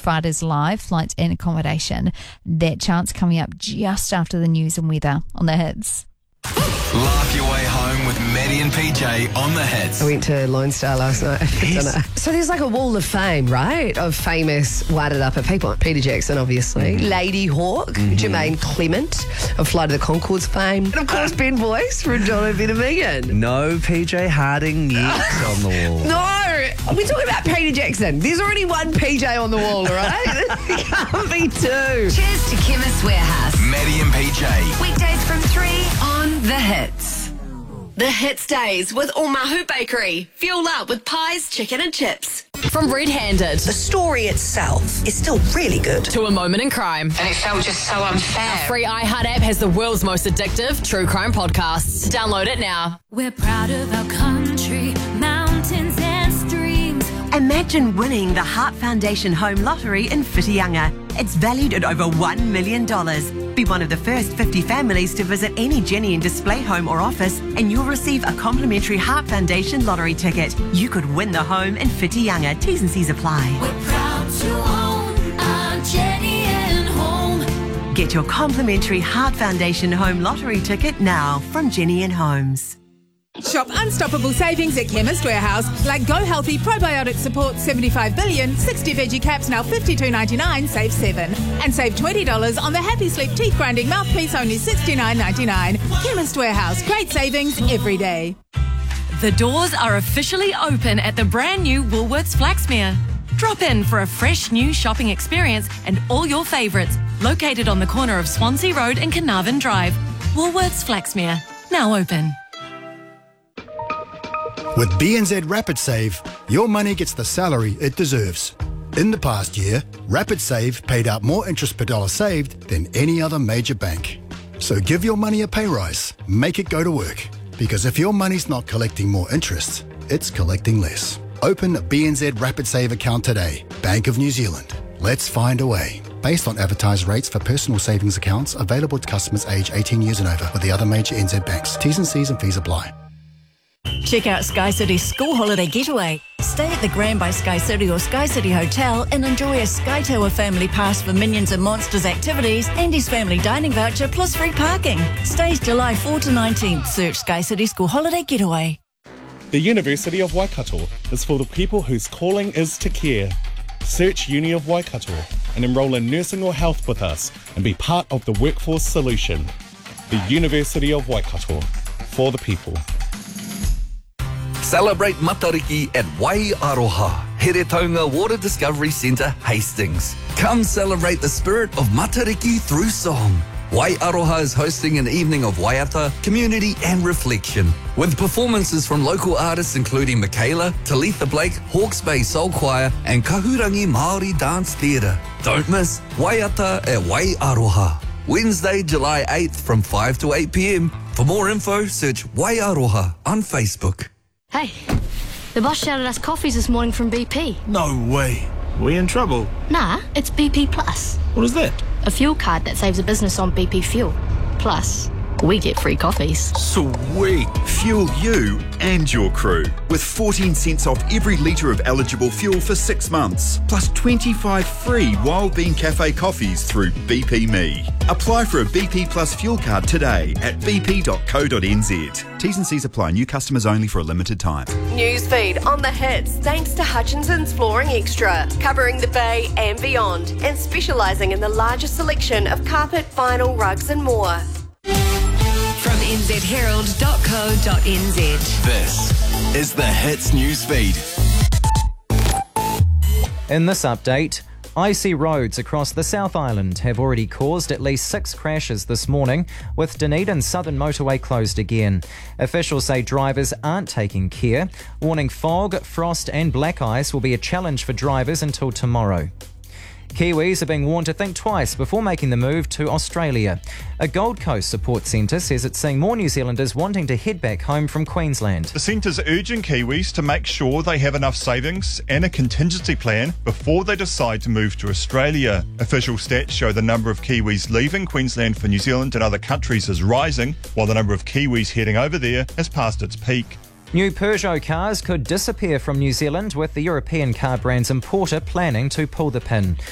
Fridays live, flights and accommodation. That chance coming up just after the news and weather on the Hits. Laugh your way home with Maddie and PJ on the Hits. I went to Lone Star last night for dinner. So there's like a wall of fame, right, of famous Wairarapa people. Peter Jackson, obviously. Lady Hawk, Jermaine Clement of Flight of the Conchords fame. And of course, Ben Boyce from John O'Better Megan. No PJ Harding yet on the wall. No, we're talking about Peter Jackson. There's already one PJ on the wall, all right? There can't be two. Cheers to Chemist Warehouse. Maddie and PJ. Weekdays from 3 on The Hits. The Hits Days with Omahu Bakery. Fuel up with pies, chicken and chips. From Red Handed The story itself is still really good. to A Moment in Crime. And it felt just so unfair. Free iHeart app has the world's most addictive true crime podcasts. Download it now. We're proud of our country, mountains and streams. Imagine winning the Heart Foundation Home Lottery in Whitianga. It's valued at over $1 million. Be one of the first 50 families to visit any Jenny and Display home or office, and you'll receive a complimentary Heart Foundation lottery ticket. You could win the home in Whitianga. T's and C's apply. We're proud to own our Jenny and Home. Get your complimentary Heart Foundation Home Lottery ticket now from Jenny and Homes. Shop unstoppable savings at Chemist Warehouse, like Go Healthy Probiotic Support 75 billion, 60 veggie caps now $52.99, save $7. And save $20 on the Happy Sleep teeth grinding mouthpiece, only $69.99. Chemist Warehouse, great savings every day. The doors are officially open at the brand new Woolworths Flaxmere. Drop in for a fresh new shopping experience and all your favourites, located on the corner of Swansea Road and Carnarvon Drive. Woolworths Flaxmere, now open. With BNZ Rapid Save, your money gets the salary it deserves. In the past year, Rapid Save paid out more interest per dollar saved than any other major bank. So give your money a pay rise, make it go to work. Because if your money's not collecting more interest, it's collecting less. Open a BNZ Rapid Save account today. Bank of New Zealand. Let's find a way. Based on advertised rates for personal savings accounts available to customers aged 18 years and over with the other major NZ banks. T's and C's and fees apply. Check out Sky City's school holiday getaway. Stay at the Grand by Sky City or Sky City Hotel and enjoy a Sky Tower family pass for Minions and Monsters activities, Andy's family dining voucher plus free parking. Stays July 4 to 19th. Search Sky City School Holiday Getaway. The University of Waikato is for the people whose calling is to care. Search Uni of Waikato and enrol in nursing or health with us and be part of the workforce solution. The University of Waikato, for the people. Celebrate Matariki at Waiaroha, Heretaunga Water Discovery Centre, Hastings. Come celebrate the spirit of Matariki through song. Waiaroha is hosting an evening of waiata, community and reflection, with performances from local artists including Michaela, Talitha Blake, Hawke's Bay Soul Choir and Kahurangi Māori Dance Theatre. Don't miss Waiata at Waiaroha, Wednesday, July 8th from 5 to 8 p.m. For more info, search Waiaroha on Facebook. Hey, the boss shouted us coffees this morning from BP. No way. We in trouble? Nah, it's BP Plus. What is that? A fuel card that saves a business on BP fuel. Plus, we get free coffees. Sweet. Fuel you and your crew with 14 cents off every litre of eligible fuel for 6 months. Plus 25 free Wild Bean Cafe coffees through BP Me. Apply for a BP Plus fuel card today at bp.co.nz. T's and C's apply. New customers only for a limited time. Newsfeed on the Hits, thanks to Hutchinson's Flooring Extra, covering the Bay and beyond, and specialising in the largest selection of carpet, vinyl, rugs and more. From nzherald.co.nz. This is the Hits News Feed. In this update, icy roads across the South Island have already caused at least 6 crashes this morning, with Dunedin Southern Motorway closed again. Officials say drivers aren't taking care, warning fog, frost and black ice will be a challenge for drivers until tomorrow. Kiwis are being warned to think twice before making the move to Australia. A Gold Coast support centre says it's seeing more New Zealanders wanting to head back home from Queensland. The centre's urging Kiwis to make sure they have enough savings and a contingency plan before they decide to move to Australia. Official stats show the number of Kiwis leaving Queensland for New Zealand and other countries is rising, while the number of Kiwis heading over there has passed its peak. New Peugeot cars could disappear from New Zealand, with the European car brand's importer planning to pull the pin.